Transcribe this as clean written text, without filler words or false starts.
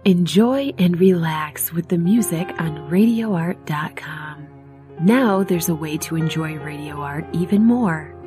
Enjoy and relax with the music on radioart.com. Now there's a way to enjoy Radio Art even more.